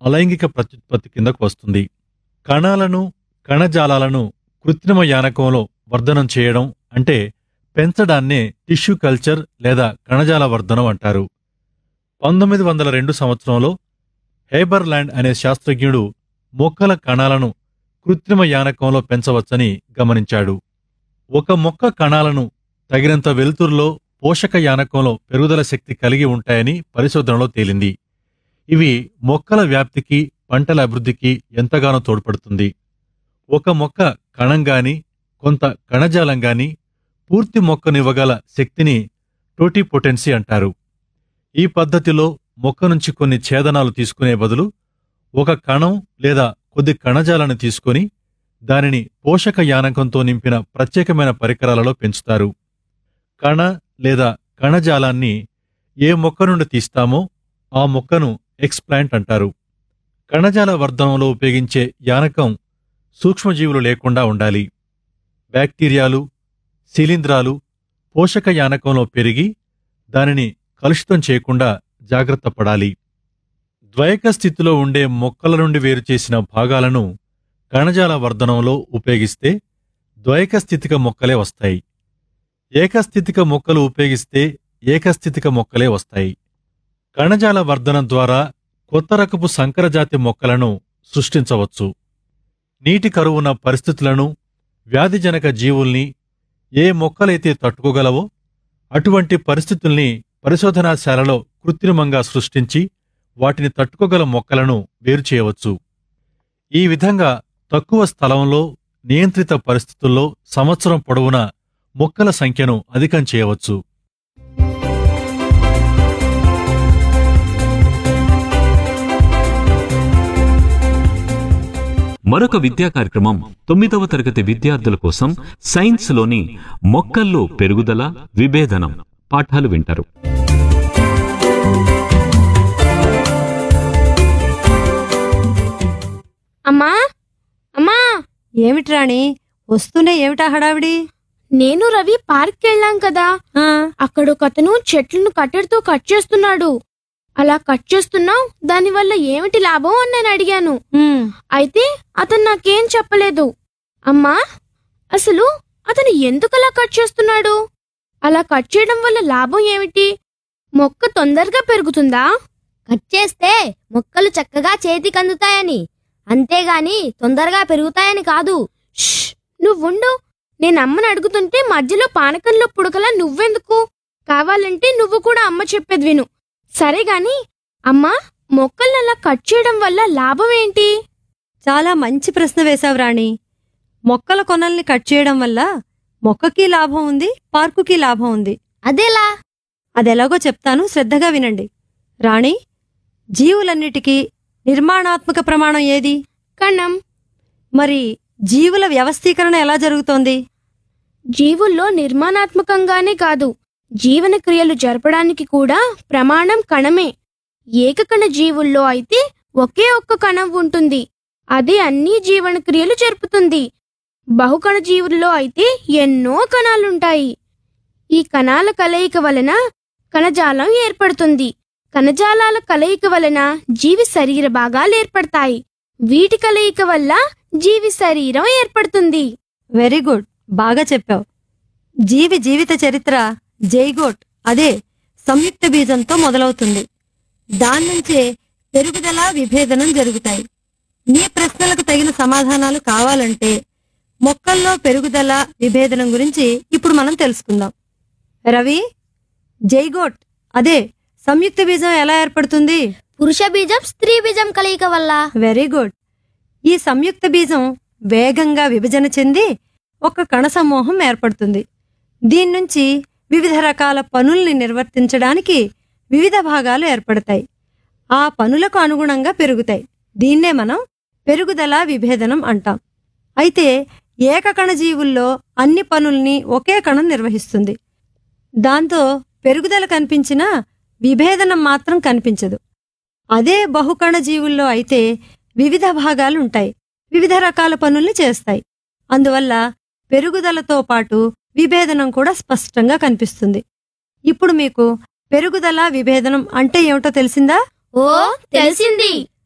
అలైంగిక ప్రత్యుత్పత్తి కిందకు వస్తుంది. కణాలను, కణజాలాలను కృత్రిమ యానకంలో వర్ధనం చేయడం అంటే పెంచడాన్నే టిష్యూ కల్చర్ లేదా కణజాల వర్ధనం అంటారు. 1902 సంవత్సరంలో హేబర్లాండ్ అనే శాస్త్రజ్ఞుడు మొక్కల కణాలను కృత్రిమ యానకంలో పెంచవచ్చని గమనించాడు. ఒక మొక్క కణాలను తగినంత వెలుతురులో పోషక యానకంలో పెరుగుదల శక్తి కలిగి ఉంటాయని పరిశోధనలో తేలింది. ఇవి మొక్కల వ్యాప్తికి, పంటల అభివృద్ధికి ఎంతగానో తోడ్పడుతుంది. ఒక మొక్క కణంగాని, కొంత కణజాలంగాని పూర్తి మొక్కనివ్వగల శక్తిని టోటిపోటెన్సీ అంటారు. ఈ పద్ధతిలో మొక్క నుంచి కొన్ని ఛేదనాలు తీసుకునే బదులు ఒక కణం లేదా కొద్ది కణజాలను తీసుకొని దానిని పోషక యానకంతో నింపిన ప్రత్యేకమైన పరికరాలలో పెంచుతారు. కణ లేదా కణజాలాన్ని ఏ మొక్క నుండి తీస్తామో ఆ మొక్కను ఎక్స్ప్లాంట్ అంటారు. కణజాల వర్ధనంలో ఉపయోగించే యానకం సూక్ష్మజీవులు లేకుండా ఉండాలి. బ్యాక్టీరియాలు, శిలీంధ్రాలు పోషక యానకంలో పెరిగి దానిని కలుషితం చేయకుండా జాగ్రత్త పడాలి. ద్వైక స్థితిలో ఉండే మొక్కల నుండి వేరుచేసిన భాగాలను కణజాల వర్ధనంలో ఉపయోగిస్తే ద్వైకస్థితిక మొక్కలే వస్తాయి. ఏకస్థితిక మొక్కలు ఉపయోగిస్తే ఏకస్థితిక మొక్కలే వస్తాయి. కణజాల వర్ధనం ద్వారా కొత్త రకపు సంకరజాతి మొక్కలను సృష్టించవచ్చు. నీటి కరువున్న పరిస్థితులను, వ్యాధిజనక జీవుల్ని ఏ మొక్కలైతే తట్టుకోగలవో అటువంటి పరిస్థితుల్ని పరిశోధనాశాలలో కృత్రిమంగా సృష్టించి వాటిని తట్టుకోగల మొక్కలను వేరుచేయవచ్చు. ఈ విధంగా తక్కువ స్థలంలో, నియంత్రిత పరిస్థితుల్లో సంవత్సరం పొడవునా మొక్కల సంఖ్యను అధికం చేయవచ్చు. మరొక విద్యా కార్యక్రమం 9వ తరగతి విద్యార్థుల కోసం సైన్స్లోని మొక్కల్లో పెరుగుదల, విభేదనం పాఠాలు వింటారు. అమ్మా అమ్మా, ఏమిటి రాణి, వస్తూనే ఏమిటా హడావిడి? నేను రవి పార్క్ వెళ్ళాం కదా, అక్కడొకతను చెట్లను కట్టెలతో కట్ చేస్తున్నాడు. అలా కట్ చేస్తున్నావు, దానివల్ల ఏమిటి లాభం అని నేను అడిగాను. అయితే అతను నాకేం చెప్పలేదు. అమ్మా, అసలు అతను ఎందుకలా కట్ చేస్తున్నాడు? అలా కట్ చేయడం వల్ల లాభం ఏమిటి? మొక్క తొందరగా పెరుగుతుందా? కట్ చేస్తే మొక్కలు చక్కగా చేతికి అందుతాయని, అంతేగాని తొందరగా పెరుగుతాయని కాదు. నువ్వుండు, నేను అమ్మని అడుగుతుంటే మధ్యలో పానకంలో పుడకలా నువ్వెందుకు? కావాలంటే నువ్వు కూడా అమ్మ చెప్పేది విను. సరేగాని అమ్మా, మొక్కల్ని అలా కట్ చేయడం వల్ల లాభం ఏంటి? చాలా మంచి ప్రశ్న వేశావు రాణి. మొక్కల కొనల్ని కట్ చేయడం వల్ల మొక్కకి లాభం ఉంది, పార్కుకి లాభం ఉంది. అదేలా? అదెలాగో చెప్తాను, శ్రద్ధగా వినండి. రాణి, జీవులన్నిటికీ నిర్మాణాత్మక ప్రమాణం ఏది? కణం. మరి జీవుల వ్యవస్థీకరణ ఎలా జరుగుతోంది? జీవుల్లో నిర్మాణాత్మకంగానే కాదు, జీవన క్రియలు జరపడానికి కూడా ప్రమాణం కణమే. ఏకకణ జీవుల్లో అయితే ఒకే ఒక్క కణం ఉంటుంది, అదే అన్ని జీవన క్రియలు జరుపుతుంది. బహుకణ జీవుల్లో అయితే ఎన్నో కణాలుంటాయి. ఈ కణాల కలయిక వలన కణజాలం ఏర్పడుతుంది. కణజాలాల కలయిక వలన జీవి శరీర భాగాలు ఏర్పడతాయి. వీటి కలయిక వల్ల జీవి శరీరం ఏర్పడుతుంది. వెరీ గుడ్, బాగా చెప్పావు. జీవి జీవిత చరిత్ర జైగోట్, అదే సంయుక్త బీజంతో మొదలవుతుంది. దాన్నుంచే పెరుగుదల, విభేదనం జరుగుతాయి. నీ ప్రశ్నలకు తగిన సమాధానాలు కావాలంటే మొక్కల్లో పెరుగుదల, విభేదనం గురించి ఇప్పుడు మనం తెలుసుకుందాం. రవి, జైగోట్ అదే సంయుక్త బీజం ఎలా ఏర్పడుతుంది? పురుష బీజం, స్త్రీ బీజం కలయిక వల్ల. Very good. ఈ సంయుక్త బీజం వేగంగా విభజన చెంది ఒక కణ సమూహం ఏర్పడుతుంది. దీన్నుంచి వివిధ రకాల పనుల్ని నిర్వర్తించడానికి వివిధ భాగాలు ఏర్పడతాయి. ఆ పనులకు అనుగుణంగా పెరుగుతాయి. దీన్నే మనం పెరుగుదల, విభేదనం అంటాం. అయితే ఏకకణ జీవుల్లో అన్ని పనుల్ని ఒకే కణం నిర్వహిస్తుంది. దాంతో పెరుగుదల కనిపించినా విభేదనం మాత్రం కనిపించదు. అదే బహుకణ జీవుల్లో అయితే వివిధ భాగాలుంటాయి, వివిధ రకాల పనుల్ని చేస్తాయి. అందువల్ల పెరుగుదలతో పాటు విభేదనం కూడా స్పష్టంగా కనిపిస్తుంది. ఇప్పుడు మీకు పెరుగుదల, విభేదనం అంటే ఏమిటో తెలిసిందా? ఓ, తెలిసింది.